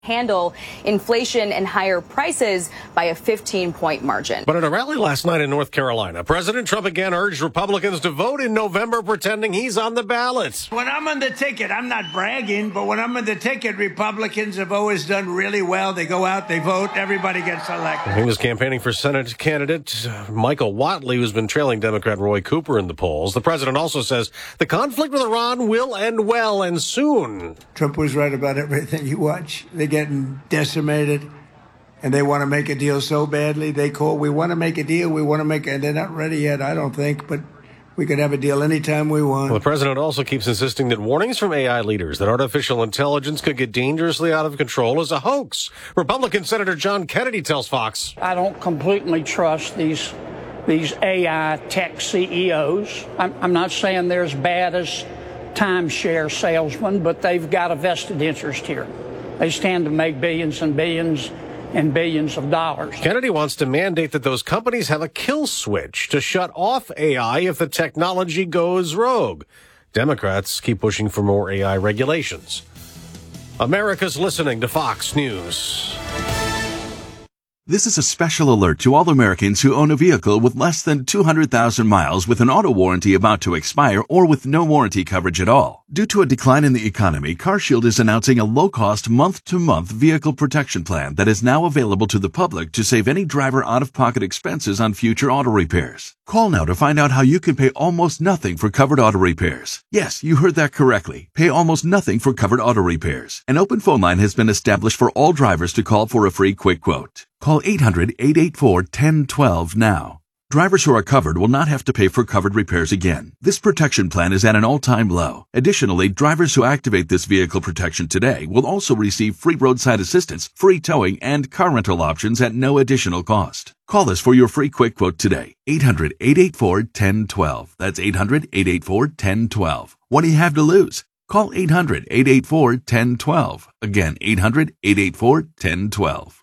handle inflation and higher prices by a 15-point margin. But at a rally last night in North Carolina, President Trump again urged Republicans to vote in November, pretending he's on the ballot. When I'm on the ticket, I'm not bragging, but when I'm on the ticket, Republicans have always done really well. They go out, they vote, everybody gets elected. He was campaigning for Senate candidate Michael Whatley, who's been trailing Democrat Roy Cooper in the polls. The president also says the conflict with Iran will end well and soon. Trump was right about everything you watch. They're getting decimated, and they want to make a deal so badly. They call, we want to make a deal, and they're not ready yet, I don't think, but we could have a deal anytime we want. Well, the president also keeps insisting that warnings from AI leaders that artificial intelligence could get dangerously out of control is a hoax. Republican Senator John Kennedy tells Fox, I don't completely trust these AI tech CEOs. I'm not saying they're as bad as timeshare salesmen, but they've got a vested interest here. They stand to make billions and billions and billions of dollars. Kennedy wants to mandate that those companies have a kill switch to shut off AI if the technology goes rogue. Democrats keep pushing for more AI regulations. America's listening to Fox News. This is a special alert to all Americans who own a vehicle with less than 200,000 miles with an auto warranty about to expire or with no warranty coverage at all. Due to a decline in the economy, CarShield is announcing a low-cost month-to-month vehicle protection plan that is now available to the public to save any driver out-of-pocket expenses on future auto repairs. Call now to find out how you can pay almost nothing for covered auto repairs. Yes, you heard that correctly. Pay almost nothing for covered auto repairs. An open phone line has been established for all drivers to call for a free quick quote. Call 800-884-1012 now. Drivers who are covered will not have to pay for covered repairs again. This protection plan is at an all-time low. Additionally, drivers who activate this vehicle protection today will also receive free roadside assistance, free towing, and car rental options at no additional cost. Call us for your free quick quote today. 800-884-1012. That's 800-884-1012. What do you have to lose? Call 800-884-1012. Again, 800-884-1012.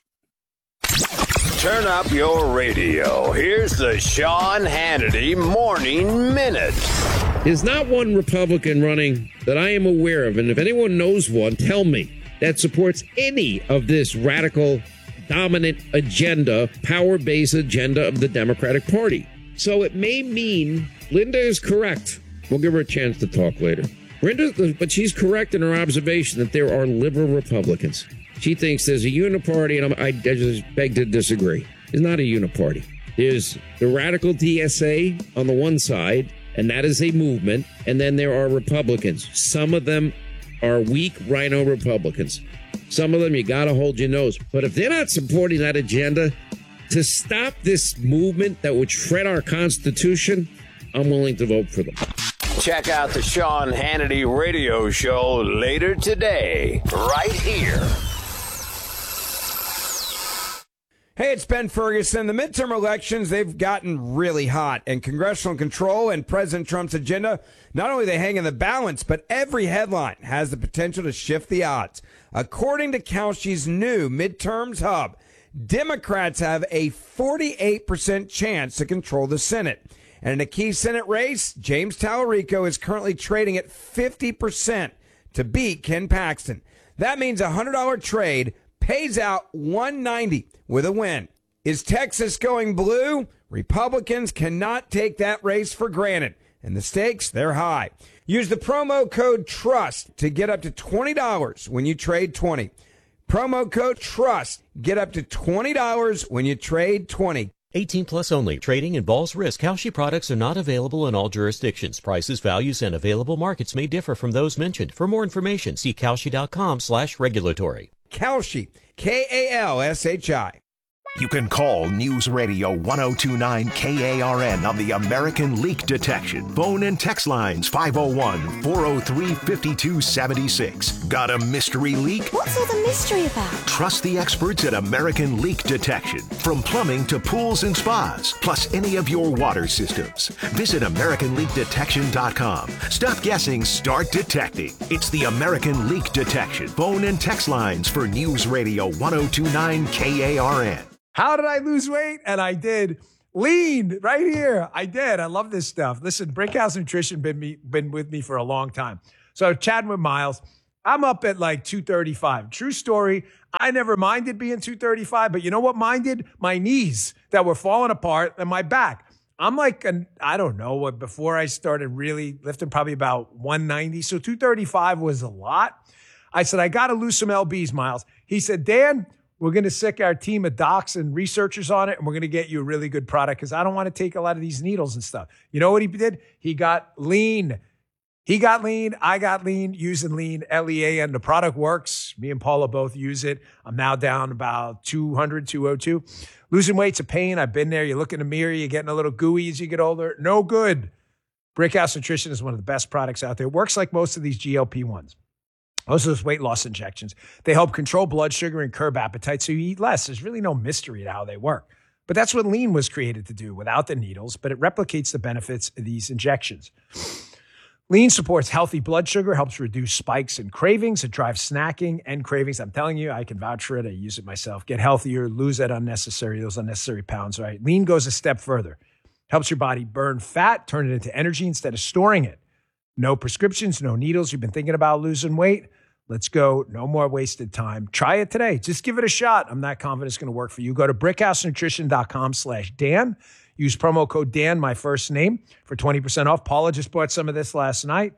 Turn up your radio. Here's the Sean Hannity Morning Minute. There's not one Republican running that I am aware of, and if anyone knows one, tell me, that supports any of this radical, dominant agenda, power-based agenda of the Democratic Party. So it may mean Linda is correct. We'll give her a chance to talk later. But she's correct in her observation that there are liberal Republicans. She thinks there's a uniparty, and I just beg to disagree. It's not a uniparty. There's the radical DSA on the one side, and that is a movement, and then there are Republicans. Some of them are weak rhino Republicans. Some of them, you got to hold your nose. But if they're not supporting that agenda to stop this movement that would shred our Constitution, I'm willing to vote for them. Check out the Sean Hannity radio show later today, right here. Hey, it's Ben Ferguson. The midterm elections, they've gotten really hot, and congressional control and President Trump's agenda, not only they hang in the balance, but every headline has the potential to shift the odds. According to Kalshi's new midterms hub, Democrats have a 48% chance to control the Senate. And in a key Senate race, James Tallarico is currently trading at 50% to beat Ken Paxton. That means a $100 trade pays out $190 with a win. Is Texas going blue? Republicans cannot take that race for granted, and the stakes, they're high. Use the promo code TRUST to get up to $20 when you trade 20. Promo code TRUST. Get up to $20 when you trade 20. 18 plus only. Trading involves risk. Kalshi products are not available in all jurisdictions. Prices, values, and available markets may differ from those mentioned. For more information, see Kalshi.com/regulatory. Kalshi, Kalshi. You can call News Radio 1029 KARN on the American Leak Detection. Phone and text lines 501-403-5276. Got a mystery leak? What's all the mystery about? Trust the experts at American Leak Detection. From plumbing to pools and spas, plus any of your water systems. Visit AmericanLeakDetection.com. Stop guessing, start detecting. It's the American Leak Detection. Phone and text lines for News Radio 1029 KARN. How did I lose weight? And I did. Lean right here. I did. I love this stuff. Listen, Brickhouse Nutrition been with me for a long time. So chatting with Miles, I'm up at like 235. True story. I never minded being 235, but you know what minded? My knees that were falling apart and my back. I'm like, I don't know, before I started really lifting, probably about 190. So 235 was a lot. I said, I got to lose some LBs, Miles. He said, Dan, we're going to sick our team of docs and researchers on it, and we're going to get you a really good product because I don't want to take a lot of these needles and stuff. You know what he did? He got lean. He got lean. I got lean, using lean, LEAN. The product works. Me and Paula both use it. I'm now down about 200, 202. Losing weight's a pain. I've been there. You look in the mirror, you're getting a little gooey as you get older. No good. Brickhouse Nutrition is one of the best products out there. It works like most of these GLP-1s. Most of those weight loss injections. They help control blood sugar and curb appetite so you eat less. There's really no mystery to how they work. But that's what lean was created to do without the needles, but it replicates the benefits of these injections. Lean supports healthy blood sugar, helps reduce spikes and cravings. It drives snacking and cravings. I'm telling you, I can vouch for it. I use it myself. Get healthier, lose those unnecessary pounds, right? Lean goes a step further. Helps your body burn fat, turn it into energy instead of storing it. No prescriptions, no needles. You've been thinking about losing weight? Let's go. No more wasted time. Try it today. Just give it a shot. I'm not confident it's going to work for you. Go to brickhousenutrition.com/Dan. Use promo code Dan, my first name, for 20% off. Paula just bought some of this last night.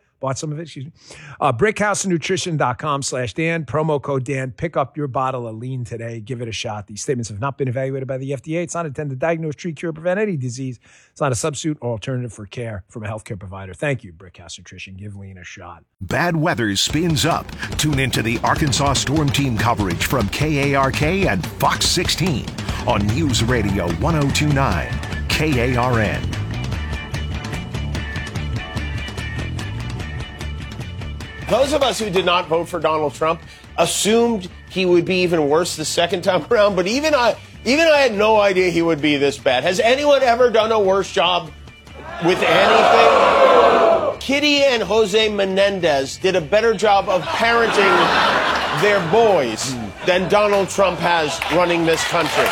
Brickhousenutrition.com/Dan. Promo code Dan. Pick up your bottle of lean today. Give it a shot. These statements have not been evaluated by the FDA. It's not intended to diagnose, treat, cure, or prevent any disease. It's not a substitute or alternative for care from a healthcare provider. Thank you, Brickhouse Nutrition. Give lean a shot. Bad weather spins up. Tune into the Arkansas Storm Team coverage from KARK and Fox 16 on News Radio 1029 KARN. Those of us who did not vote for Donald Trump assumed he would be even worse the second time around, but even I had no idea he would be this bad. Has anyone ever done a worse job with anything? Kitty and Jose Menendez did a better job of parenting their boys than Donald Trump has running this country.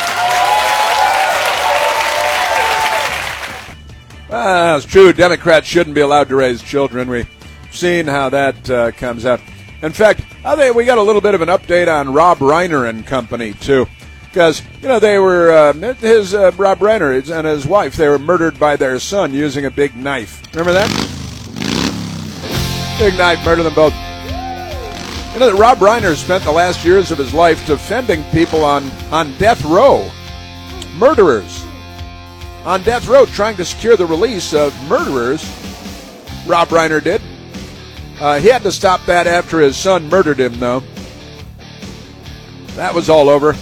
It's true. Democrats shouldn't be allowed to raise children. We've seen how that comes out. In fact, I think we got a little bit of an update on Rob Reiner and company, too. Because, they were, Rob Reiner and his wife, they were murdered by their son using a big knife. Remember that? Big knife, murdered them both. That Rob Reiner spent the last years of his life defending people on death row. Murderers. On death row, trying to secure the release of murderers. Rob Reiner did. He had to stop that after his son murdered him, though. That was all over.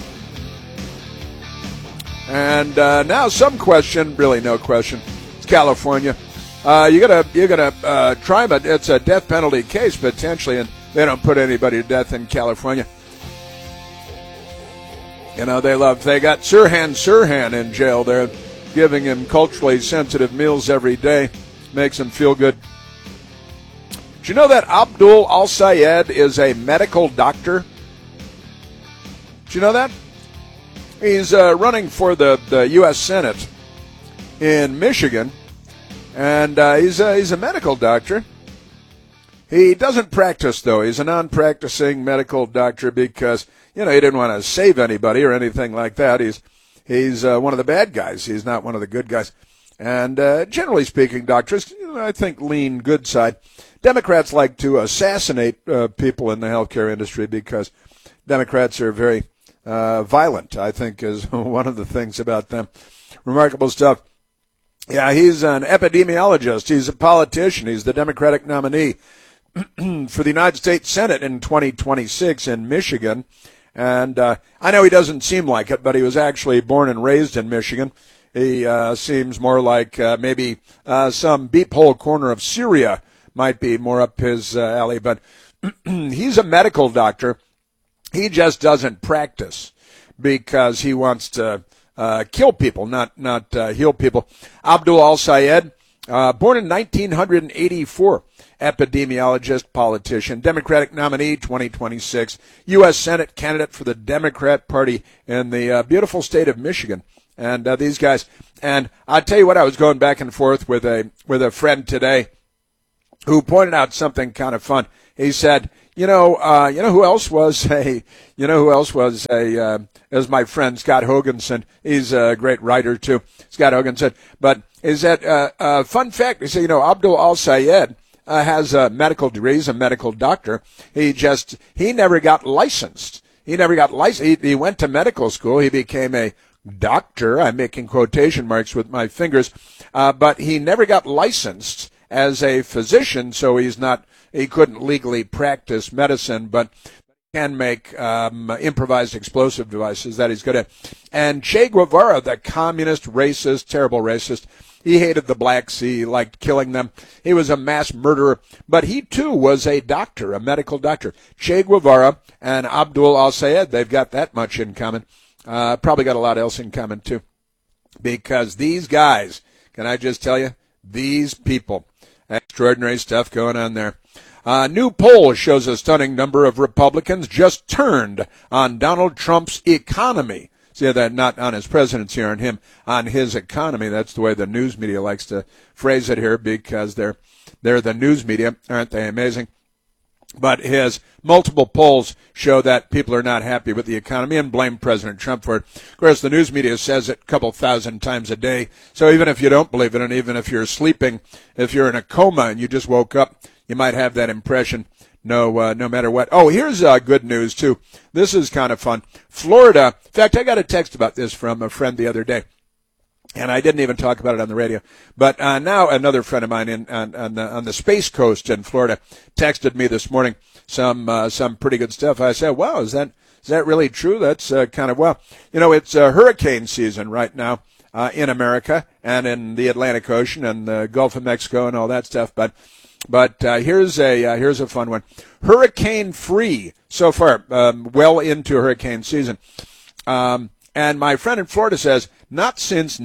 And now some question, really no question. It's California. You gotta try, but it's a death penalty case potentially, and they don't put anybody to death in California. They got Sirhan in jail. They're giving him culturally sensitive meals every day. Makes him feel good. Do you know that Abdul Al-Sayed is a medical doctor? Do you know that? He's running for the U.S. Senate in Michigan, and he's a medical doctor. He doesn't practice, though. He's a non-practicing medical doctor because, he didn't want to save anybody or anything like that. He's one of the bad guys. He's not one of the good guys. And generally speaking, doctors, I think, lean good side. Democrats like to assassinate people in the healthcare industry because Democrats are very violent, I think, is one of the things about them. Remarkable stuff. Yeah, he's an epidemiologist. He's a politician. He's the Democratic nominee for the United States Senate in 2026 in Michigan. And I know he doesn't seem like it, but he was actually born and raised in Michigan. He seems more like maybe some beep hole corner of Syria might be more up his alley. But he's a medical doctor. He just doesn't practice because he wants to kill people, not heal people. Abdul Al-Sayed, born in 1984, epidemiologist, politician, Democratic nominee 2026, U.S. Senate candidate for the Democrat Party in the beautiful state of Michigan. And these guys, and I'll tell you what, I was going back and forth with a friend today who pointed out something kind of fun. He said, You know who else was as my friend Scott Hoganson. He's a great writer too, Scott Hoganson. But is that fun fact? They say, Abdul Al-Sayed has a medical degree. He's a medical doctor. He never got licensed. He went to medical school. He became a doctor. I'm making quotation marks with my fingers. But he never got licensed as a physician, so he couldn't legally practice medicine, but can make improvised explosive devices that he's good at. And Che Guevara, the communist, racist, terrible racist, he hated the Black Sea, liked killing them. He was a mass murderer, but he too was a doctor, a medical doctor. Che Guevara and Abdul Al-Sayed, they've got that much in common. Probably got a lot else in common too. Because these guys, can I just tell you, these people, extraordinary stuff going on there. New poll shows a stunning number of Republicans just turned on Donald Trump's economy. See that, not on his presidency or on him, on his economy. That's the way the news media likes to phrase it here, because they're the news media. Aren't they amazing? But his multiple polls show that people are not happy with the economy and blame President Trump for it. Of course, the news media says it a couple thousand times a day. So even if you don't believe it, and even if you're sleeping, if you're in a coma and you just woke up, you might have that impression. No matter what. Oh, here's good news too. This is kind of fun. Florida. In fact, I got a text about this from a friend the other day, and I didn't even talk about it on the radio. But now another friend of mine on the Space Coast in Florida texted me this morning some pretty good stuff. I said, "Wow, is that really true?" That's kind of it's hurricane season right now in America and in the Atlantic Ocean and the Gulf of Mexico and all that stuff. But here's a fun one. Hurricane free so far, well into hurricane season. And my friend in Florida says, not since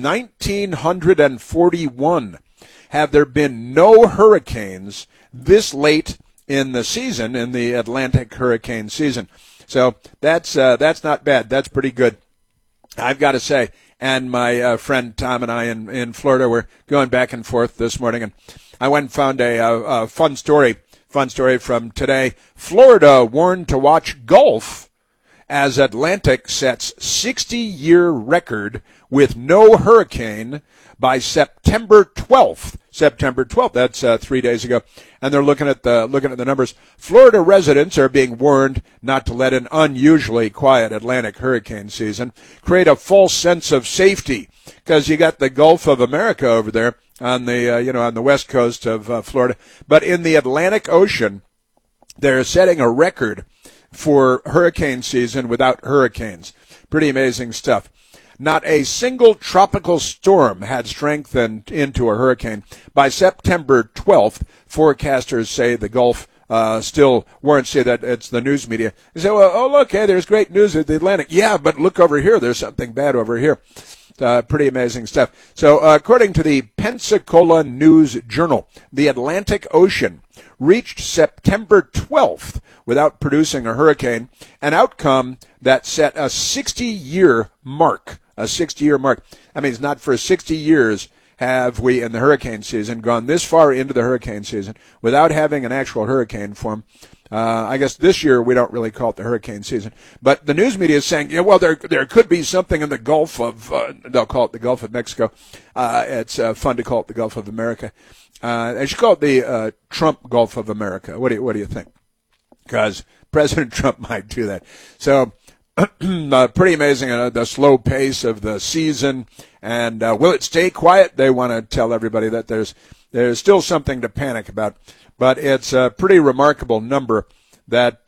1941 have there been no hurricanes this late in the season, in the Atlantic hurricane season. So that's not bad. That's pretty good, I've got to say. And my friend Tom and I in Florida were going back and forth this morning, and I went and found a fun story from today. Florida warned to watch Gulf as Atlantic sets 60-year record with no hurricane by September 12th. September 12th. That's 3 days ago. And they're looking at the numbers. Florida residents are being warned not to let an unusually quiet Atlantic hurricane season create a false sense of safety, because you got the Gulf of America over there on the on the west coast of Florida, but in the Atlantic Ocean, they're setting a record for hurricane season without hurricanes. Pretty amazing stuff. Not a single tropical storm had strengthened into a hurricane. By September 12th, forecasters say the Gulf still warrants, say that it's the news media. They say, well, look, hey, there's great news at the Atlantic. Yeah, but look over here. There's something bad over here. Pretty amazing stuff. So according to the Pensacola News Journal, the Atlantic Ocean reached September 12th without producing a hurricane, an outcome that set a 60-year mark. A 60-year mark. I mean, it's not for 60 years have we in the hurricane season gone this far into the hurricane season without having an actual hurricane form. I guess this year we don't really call it the hurricane season. But the news media is saying, yeah, well, there could be something in the Gulf of, they'll call it the Gulf of Mexico. It's fun to call it the Gulf of America. They should call it the Trump Gulf of America. What do you think? Because President Trump might do that. So pretty amazing, the slow pace of the season. And will it stay quiet? They want to tell everybody that there's still something to panic about. But it's a pretty remarkable number that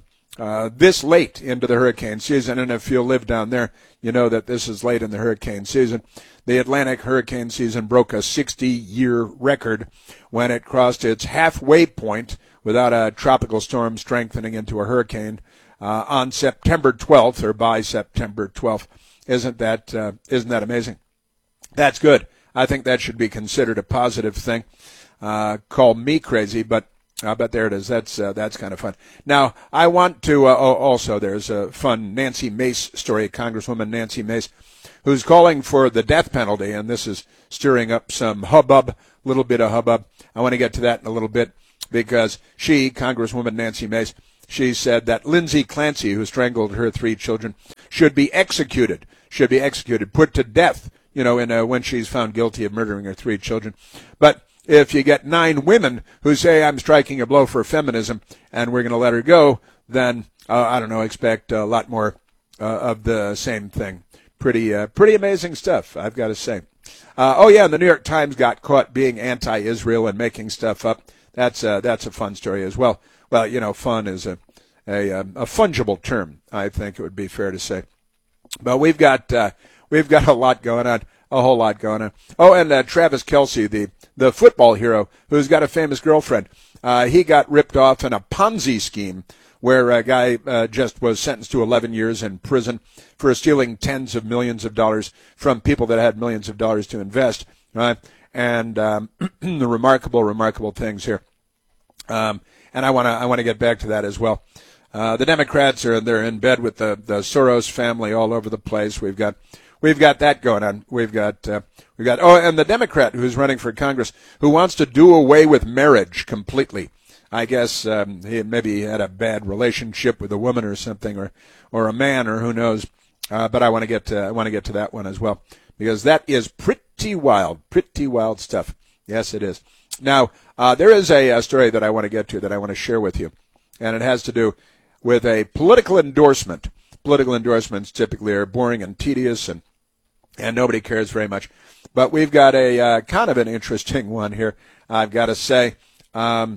this late into the hurricane season, and if you live down there, you know that this is late in the hurricane season. The Atlantic hurricane season broke a 60-year record when it crossed its halfway point without a tropical storm strengthening into a hurricane on September 12th, or by September 12th. Isn't that amazing? That's good. I think that should be considered a positive thing. Call me crazy, but there it is. That's kind of fun. Now, I want to also, there's a fun Nancy Mace story, Congresswoman Nancy Mace, who's calling for the death penalty, and this is stirring up some hubbub, little bit of hubbub. I want to get to that in a little bit, because she, Congresswoman Nancy Mace, she said that Lindsay Clancy, who strangled her 3 children, should be executed, put to death, when she's found guilty of murdering her 3 children. But if you get 9 women who say, I'm striking a blow for feminism and we're going to let her go, then, expect a lot more of the same thing. Pretty amazing stuff, I've got to say. And the New York Times got caught being anti-Israel and making stuff up. That's a fun story as well. Well, fun is a fungible term, I think it would be fair to say. But we've got a lot going on, a whole lot going on. Oh, and Travis Kelce, the football hero who's got a famous girlfriend, he got ripped off in a Ponzi scheme where a guy just was sentenced to 11 years in prison for stealing tens of millions of dollars from people that had millions of dollars to invest. Right? And the remarkable things here. And I want to get back to that as well. The Democrats they're in bed with the Soros family all over the place. We've got that going on. We've got and the Democrat who's running for Congress who wants to do away with marriage completely. I guess he had a bad relationship with a woman or something, or a man, or who knows. But I want to get to that one as well, because that is pretty wild stuff. Yes, it is. Now, there is a story that I want to get to that I want to share with you, and it has to do with a political endorsement. Political endorsements typically are boring and tedious, and nobody cares very much. But we've got a kind of an interesting one here, I've got to say, and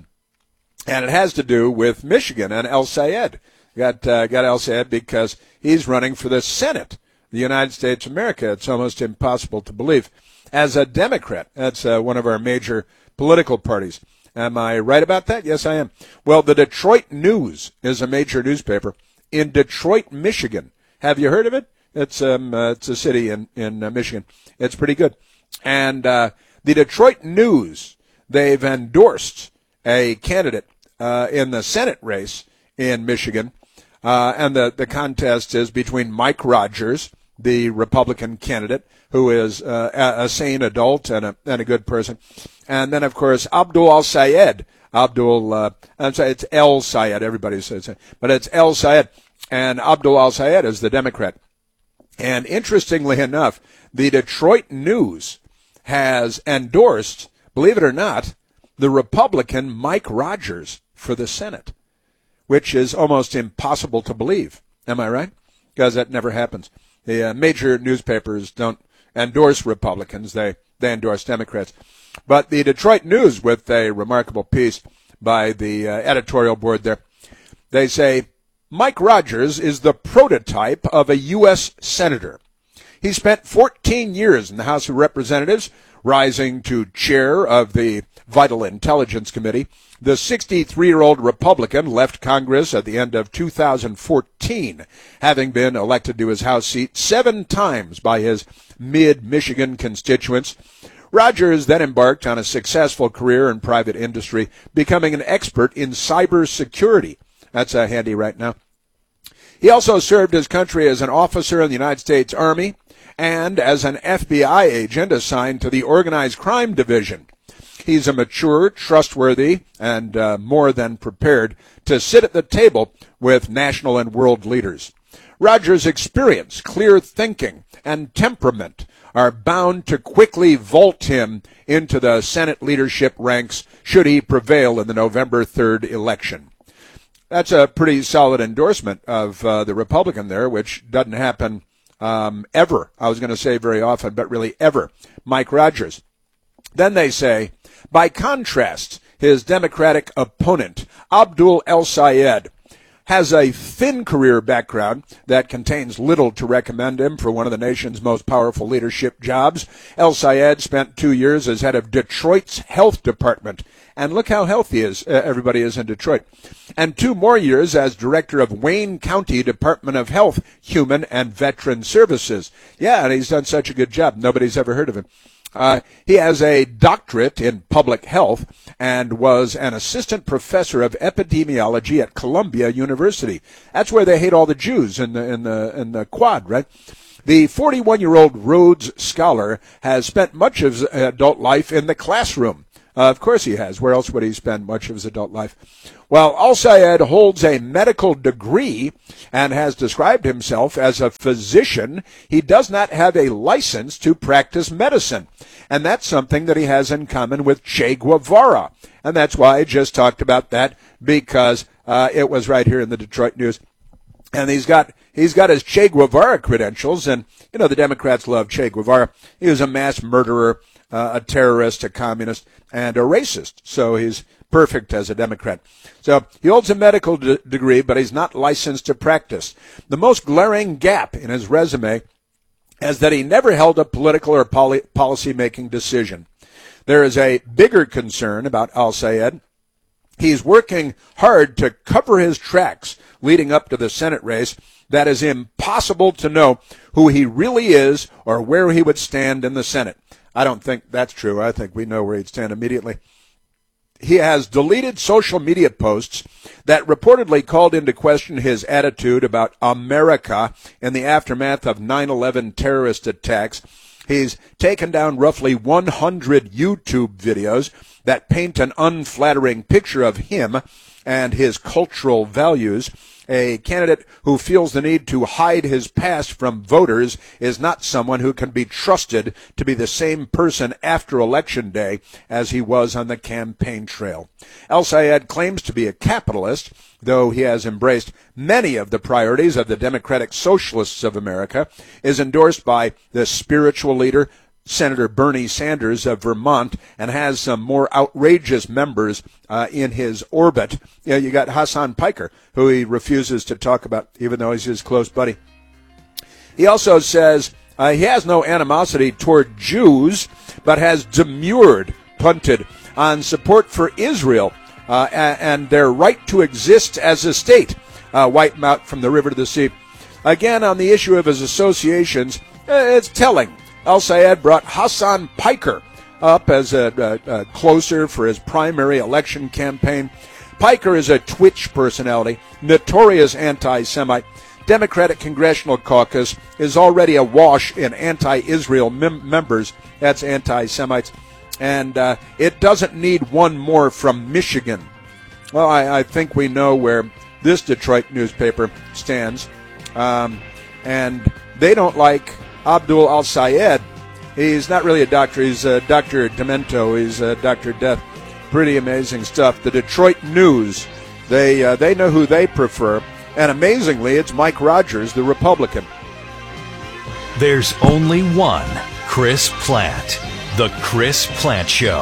it has to do with Michigan and El Sayed. Got El Sayed because he's running for the Senate, the United States of America. It's almost impossible to believe. As a Democrat, that's one of our major political parties. Am I right about that? Yes, I am. Well, the Detroit News is a major newspaper in Detroit, Michigan. Have you heard of it? It's a city in Michigan. It's pretty good. And the Detroit News, they've endorsed a candidate in the Senate race in Michigan. And the contest is between Mike Rogers, the Republican candidate, who is a sane adult and a good person, and then of course Abdul Al-Sayed. It's El Sayed. Everybody says it, but it's El Sayed, and Abdul Al-Sayed is the Democrat. And interestingly enough, the Detroit News has endorsed, believe it or not, the Republican Mike Rogers for the Senate, which is almost impossible to believe. Am I right? Because that never happens. The major newspapers don't endorse Republicans. They endorse Democrats. But the Detroit News, with a remarkable piece by the editorial board there, they say, Mike Rogers is the prototype of a U.S. senator. He spent 14 years in the House of Representatives, rising to chair of the Vital Intelligence Committee. The 63-year-old Republican left Congress at the end of 2014, having been elected to his House seat 7 times by his mid-Michigan constituents. Rogers then embarked on a successful career in private industry, becoming an expert in cybersecurity. That's handy right now. He also served his country as an officer in the United States Army and as an FBI agent assigned to the Organized Crime Division. He's a mature, trustworthy, and more than prepared to sit at the table with national and world leaders. Rogers' experience, clear thinking, and temperament are bound to quickly vault him into the Senate leadership ranks should he prevail in the November 3rd election. That's a pretty solid endorsement of the Republican there, which doesn't happen ever. I was going to say very often, but really ever. Mike Rogers. Then they say, by contrast, his Democratic opponent, Abdul El-Sayed, has a thin career background that contains little to recommend him for one of the nation's most powerful leadership jobs. El-Sayed spent 2 years as head of Detroit's health department. And look how healthy everybody is in Detroit. And 2 more years as director of Wayne County Department of Health, Human and Veteran Services. Yeah, and he's done such a good job. Nobody's ever heard of him. He has a doctorate in public health and was an assistant professor of epidemiology at Columbia University. That's where they hate all the Jews in the quad, right? The 41-year-old Rhodes Scholar has spent much of his adult life in the classroom. Of course he has. Where else would he spend much of his adult life? Well, Al-Sayed holds a medical degree and has described himself as a physician. He does not have a license to practice medicine. And that's something that he has in common with Che Guevara. And that's why I just talked about that, because it was right here in the Detroit News. And he's got his Che Guevara credentials, and you know the Democrats love Che Guevara. He was a mass murderer, a terrorist, a communist, and a racist. So he's perfect as a Democrat. So he holds a medical degree, but he's not licensed to practice. The most glaring gap in his resume is that he never held a political or policy-making decision. There is a bigger concern about Al-Sayed. He's working hard to cover his tracks leading up to the Senate race. That is impossible to know who he really is or where he would stand in the Senate. I don't think that's true. I think we know where he'd stand immediately. He has deleted social media posts that reportedly called into question his attitude about America in the aftermath of 9/11 terrorist attacks. He's taken down roughly 100 YouTube videos that paint an unflattering picture of him and his cultural values. A candidate who feels the need to hide his past from voters is not someone who can be trusted to be the same person after Election Day as he was on the campaign trail. Al-Sayed claims to be a capitalist, though he has embraced many of the priorities of the Democratic Socialists of America, is endorsed by the spiritual leader, Senator Bernie Sanders of Vermont, and has some more outrageous members in his orbit. You got Hassan Piker, who he refuses to talk about, even though he's his close buddy. He also says he has no animosity toward Jews, but has punted on support for Israel and their right to exist as a state. Wipe them out from the river to the sea. Again, on the issue of his associations, it's telling. Al-Sayed brought Hassan Piker up as a closer for his primary election campaign. Piker is a Twitch personality, notorious anti-Semite. Democratic Congressional Caucus is already awash in anti-Israel members. That's anti-Semites. And it doesn't need one more from Michigan. Well, I think we know where this Detroit newspaper stands. And they don't like Abdul Al-Sayed. He's not really a doctor. He's Dr. Demento. He's Dr. Death. Pretty amazing stuff. The Detroit News, they know who they prefer. And amazingly, it's Mike Rogers, the Republican. There's only one Chris Plante. The Chris Plante Show.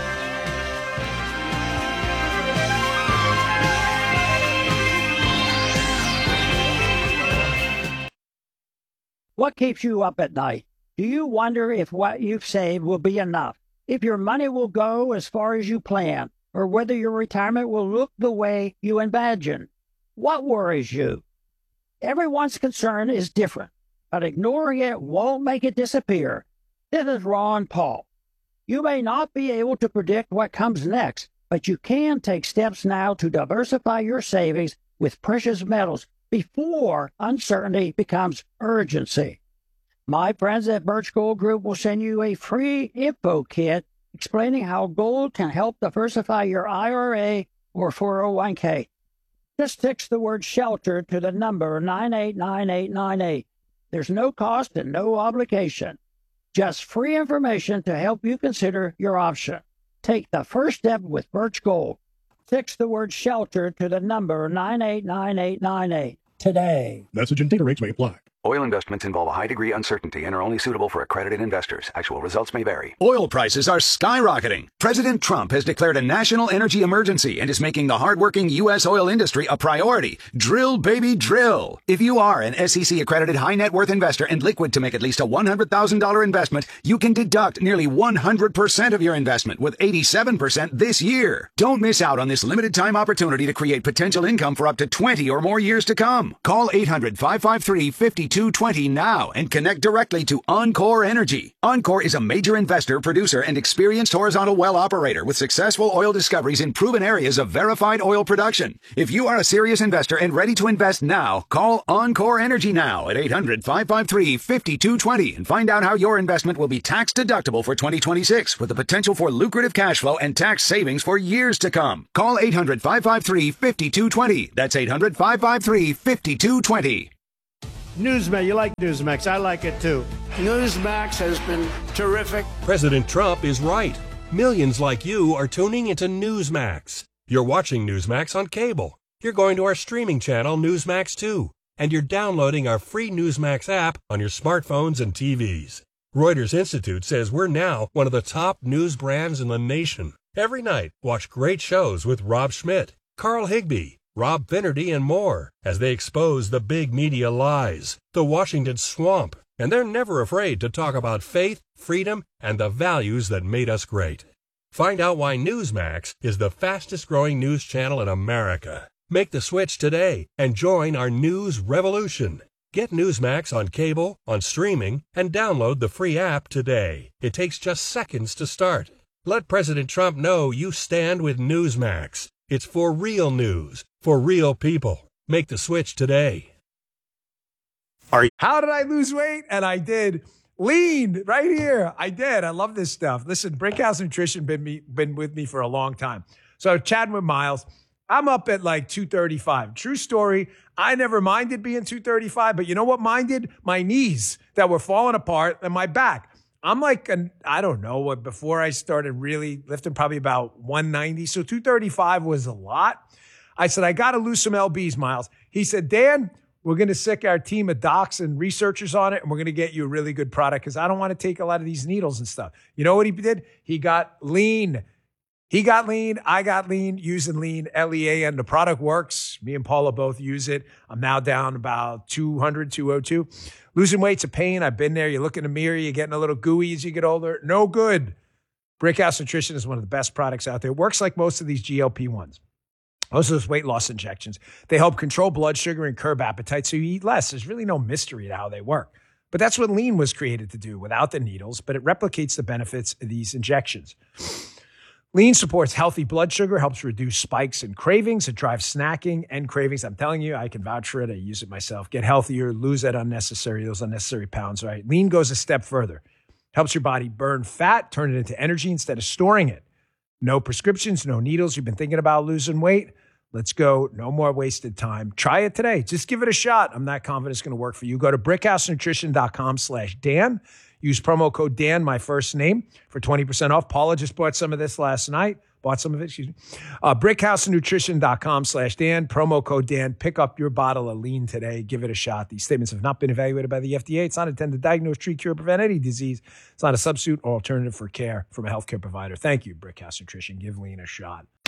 What keeps you up at night? Do you wonder if what you've saved will be enough? If your money will go as far as you plan? Or whether your retirement will look the way you imagine? What worries you? Everyone's concern is different, but ignoring it won't make it disappear. This is Ron Paul. You may not be able to predict what comes next, but you can take steps now to diversify your savings with precious metals before uncertainty becomes urgency. My friends at Birch Gold Group will send you a free info kit explaining how gold can help diversify your IRA or 401k. Just text the word SHELTER to the number 989898. There's no cost and no obligation. Just free information to help you consider your option. Take the first step with Birch Gold. Text the word SHELTER to the number 989898 today. Message and data rates may apply. Oil investments involve a high degree of uncertainty and are only suitable for accredited investors. Actual results may vary. Oil prices are skyrocketing. President Trump has declared a national energy emergency and is making the hardworking U.S. oil industry a priority. Drill, baby, drill. If you are an SEC-accredited high-net-worth investor and liquid to make at least a $100,000 investment, you can deduct nearly 100% of your investment with 87% this year. Don't miss out on this limited-time opportunity to create potential income for up to 20 or more years to come. Call 800-553-52 5220 now and connect directly to Encore Energy. Encore is a major investor, producer, and experienced horizontal well operator with successful oil discoveries in proven areas of verified oil production. If you are a serious investor and ready to invest now, call Encore Energy now at 800-553-5220 and find out how your investment will be tax deductible for 2026 with the potential for lucrative cash flow and tax savings for years to come. Call 800-553-5220. That's 800-553-5220. Newsmax, you like Newsmax. I like it too. Newsmax has been terrific. President Trump is right. Millions like you are tuning into Newsmax. You're watching Newsmax on cable. You're going to our streaming channel, Newsmax 2. And you're downloading our free Newsmax app on your smartphones and TVs. Reuters Institute says we're now one of the top news brands in the nation. Every night, watch great shows with Rob Schmidt, Carl Higbie, Rob Finnerty, and more as they expose the big media lies, the Washington swamp, and they're never afraid to talk about faith, freedom, and the values that made us great. Find out why Newsmax is the fastest growing news channel in America. Make the switch today and join our news revolution. Get Newsmax on cable, on streaming, and download the free app today. It takes just seconds to start. Let President Trump know you stand with Newsmax. It's for real news, for real people. Make the switch today. How did I lose weight? And I did. Lean right here. I did. I love this stuff. Listen, Brickhouse Nutrition been with me for a long time. So chatting with Miles, I'm up at like 235. True story. I never minded being 235, but you know what minded? My knees that were falling apart and my back. I'm like, I don't know, before I started really lifting, probably about 190. So 235 was a lot. I said, I got to lose some LBs, Miles. He said, Dan, we're going to sick our team of docs and researchers on it, and we're going to get you a really good product because I don't want to take a lot of these needles and stuff. You know what he did? He got lean. He got lean. I got lean using lean, LEAN. The product works. Me and Paula both use it. I'm now down about 200, 202. Losing weight's a pain. I've been there. You look in the mirror, you're getting a little gooey as you get older. No good. Brickhouse Nutrition is one of the best products out there. It works like most of these GLP-1s. Most of those weight loss injections. They help control blood sugar and curb appetite so you eat less. There's really no mystery to how they work. But that's what lean was created to do without the needles, but it replicates the benefits of these injections. Lean supports healthy blood sugar, helps reduce spikes and cravings. It drives snacking and cravings. I'm telling you, I can vouch for it. I use it myself. Get healthier, lose those unnecessary pounds, right? Lean goes a step further. Helps your body burn fat, turn it into energy instead of storing it. No prescriptions, no needles. You've been thinking about losing weight? Let's go. No more wasted time. Try it today. Just give it a shot. I'm not confident it's going to work for you. Go to brickhousenutrition.com/Dan. Use promo code Dan, my first name, for 20% off. Paula just bought some of this last night. Brickhousenutrition.com/Dan. Promo code Dan. Pick up your bottle of lean today. Give it a shot. These statements have not been evaluated by the FDA. It's not intended to diagnose, treat, cure, or prevent any disease. It's not a substitute or alternative for care from a healthcare provider. Thank you, Brickhouse Nutrition. Give lean a shot.